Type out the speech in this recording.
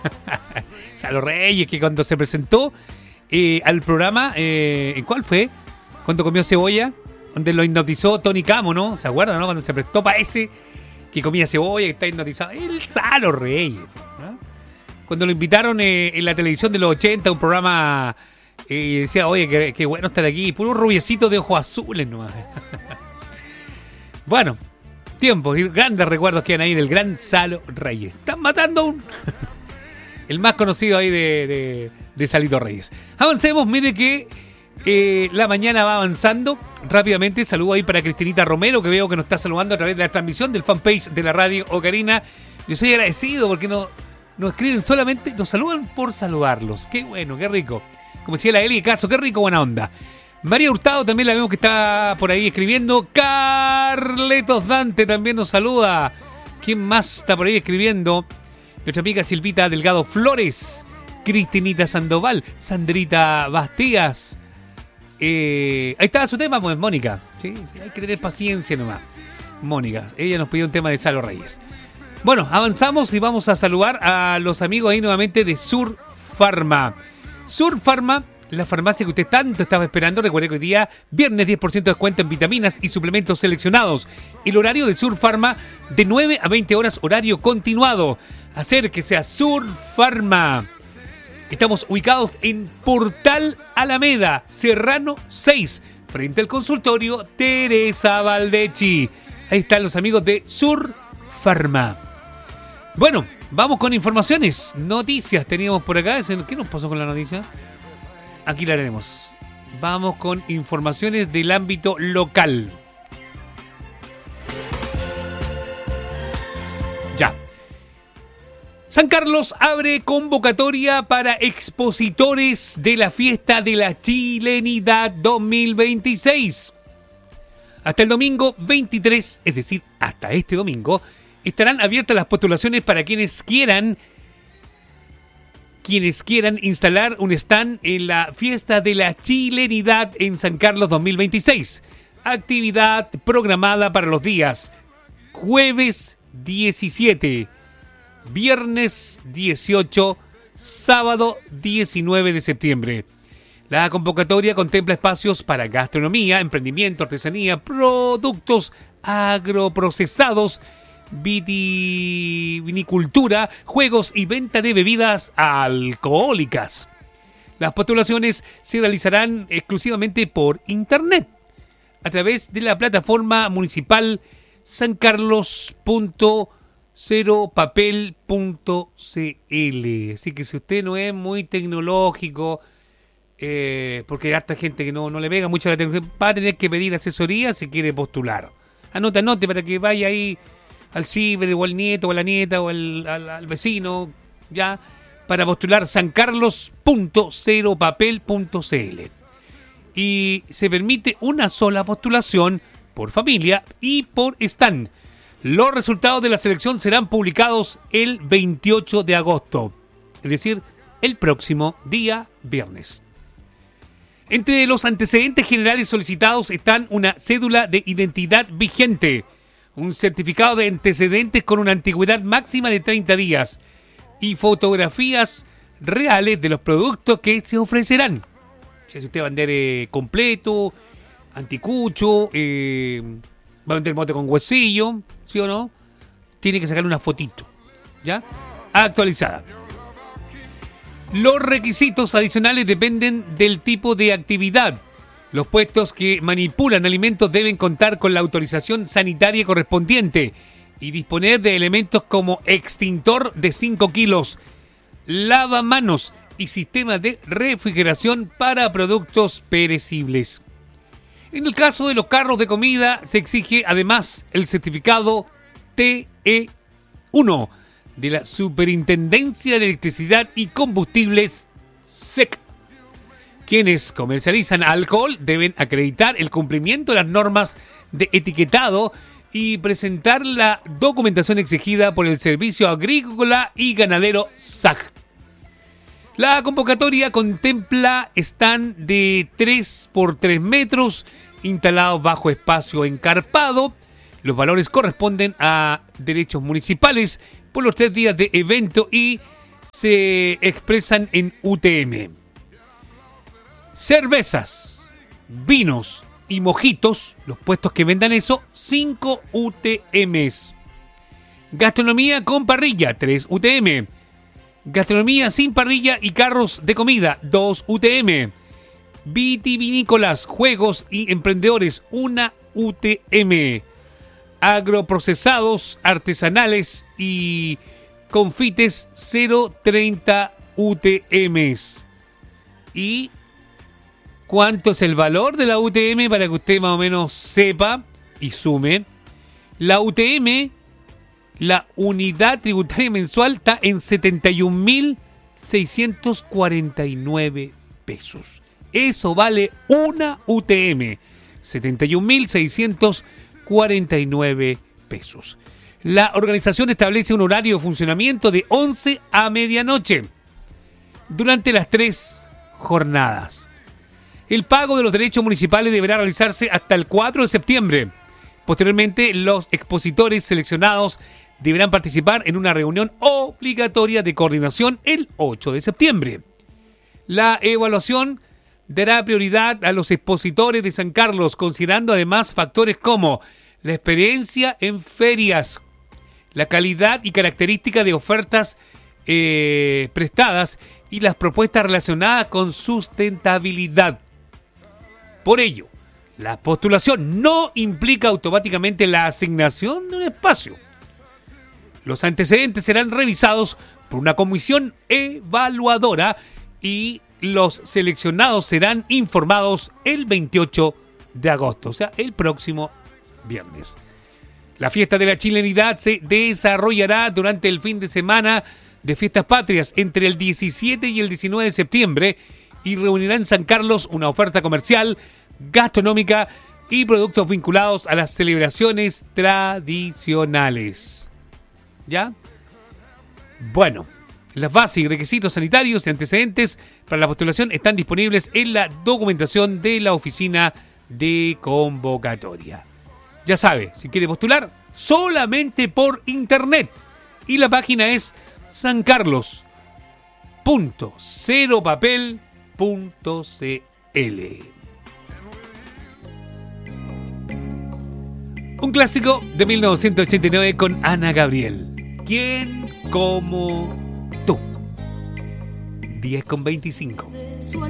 Salo Reyes, que cuando se presentó al programa, ¿cuál fue? Cuando comió cebolla, donde lo hipnotizó Tony Camo, ¿no? ¿Se acuerdan, no? Cuando se prestó para ese que comía cebolla y está hipnotizado. El Salo Reyes, ¿no? Cuando lo invitaron en la televisión de los 80, un programa, decía, oye, qué bueno estar aquí. Puro rubiecito de ojos azules nomás. Bueno, tiempos y grandes recuerdos que hay ahí del gran Salo Reyes. Están matando a un... el más conocido ahí de Salito Reyes. Avancemos, mire que la mañana va avanzando rápidamente. Saludo ahí para Cristinita Romero, que veo que nos está saludando a través de la transmisión del fanpage de la radio Ocarina. Yo soy agradecido porque nos escriben solamente, nos saludan por saludarlos. Qué bueno, qué rico. Como decía la Eli Caso, qué rico, buena onda. María Hurtado también la vemos que está por ahí escribiendo. Carletos Dante también nos saluda. ¿Quién más está por ahí escribiendo? Nuestra amiga Silvita Delgado Flores. Cristinita Sandoval. Sandrita Bastías. Ahí está su tema, pues, Mónica. Sí, hay que tener paciencia nomás. Mónica, ella nos pidió un tema de Salo Reyes. Bueno, avanzamos y vamos a saludar a los amigos ahí nuevamente de Sur Pharma. Sur Pharma, la farmacia que usted tanto estaba esperando. Recuerde que hoy día, viernes, 10% de descuento en vitaminas y suplementos seleccionados. El horario de Sur Pharma, de 9 a 20 horas, horario continuado. Acérquese a Sur Pharma. Estamos ubicados en Portal Alameda, Serrano 6, frente al consultorio Teresa Valdechi. Ahí están los amigos de Sur Pharma. Bueno, vamos con informaciones, noticias teníamos por acá. ¿Qué nos pasó con la noticia? Aquí la tenemos. Vamos con informaciones del ámbito local. Ya. San Carlos abre convocatoria para expositores de la Fiesta de la Chilenidad 2026. Hasta el domingo 23, es decir, hasta este domingo, estarán abiertas las postulaciones para quienes quieran instalar un stand en la Fiesta de la Chilenidad en San Carlos 2026. Actividad programada para los días jueves 17, viernes 18, sábado 19 de septiembre. La convocatoria contempla espacios para gastronomía, emprendimiento, artesanía, productos agroprocesados, vitivinicultura, juegos y venta de bebidas alcohólicas. Las postulaciones se realizarán exclusivamente por internet a través de la plataforma municipal sancarlos.ceropapel.cl. Así que si usted no es muy tecnológico, porque hay harta gente que no le pega mucho la tecnología, va a tener que pedir asesoría si quiere postular. Anote para que vaya ahí al ciber o al nieto o a la nieta o al vecino, ya, para postular sancarlos.ceropapel.cl. Y se permite una sola postulación por familia y por stand. Los resultados de la selección serán publicados el 28 de agosto, es decir, el próximo día viernes. Entre los antecedentes generales solicitados están una cédula de identidad vigente, un certificado de antecedentes con una antigüedad máxima de 30 días y fotografías reales de los productos que se ofrecerán. Si usted va a vender completo, anticucho, va a vender mote con huesillo, ¿sí o no? Tiene que sacarle una fotito, ¿ya? Actualizada. Los requisitos adicionales dependen del tipo de actividad. Los puestos que manipulan alimentos deben contar con la autorización sanitaria correspondiente y disponer de elementos como extintor de 5 kilos, lavamanos y sistema de refrigeración para productos perecibles. En el caso de los carros de comida, se exige además el certificado TE1 de la Superintendencia de Electricidad y Combustibles SEC. Quienes comercializan alcohol deben acreditar el cumplimiento de las normas de etiquetado y presentar la documentación exigida por el Servicio Agrícola y Ganadero SAG. La convocatoria contempla stand de 3 por 3 metros instalados bajo espacio encarpado. Los valores corresponden a derechos municipales por los 3 días de evento y se expresan en UTM. Cervezas, vinos y mojitos, los puestos que vendan eso, 5 UTMs. Gastronomía con parrilla, 3 UTM. Gastronomía sin parrilla y carros de comida, 2 UTM. Vitivinícolas, juegos y emprendedores, 1 UTM. Agroprocesados, artesanales y confites, 0,30 UTMs. ¿Y cuánto es el valor de la UTM para que usted más o menos sepa y sume? La UTM, la unidad tributaria mensual, está en 71.649 pesos. Eso vale una UTM. 71.649 pesos. La organización establece un horario de funcionamiento de 11 a medianoche durante las 3 jornadas. El pago de los derechos municipales deberá realizarse hasta el 4 de septiembre. Posteriormente, los expositores seleccionados deberán participar en una reunión obligatoria de coordinación el 8 de septiembre. La evaluación dará prioridad a los expositores de San Carlos, considerando además factores como la experiencia en ferias, la calidad y característica de ofertas prestadas y las propuestas relacionadas con sustentabilidad. Por ello, la postulación no implica automáticamente la asignación de un espacio. Los antecedentes serán revisados por una comisión evaluadora y los seleccionados serán informados el 28 de agosto, o sea, el próximo viernes. La fiesta de la chilenidad se desarrollará durante el fin de semana de Fiestas Patrias entre el 17 y el 19 de septiembre y reunirá en San Carlos una oferta comercial, gastronómica y productos vinculados a las celebraciones tradicionales. ¿Ya? Bueno, las bases y requisitos sanitarios y antecedentes para la postulación están disponibles en la documentación de la oficina de convocatoria. Ya sabe, si quiere postular, solamente por internet. Y la página es sancarlos.ceropapel.cl. Un clásico de 1989 con Ana Gabriel. ¿Quién como tú? 10:25.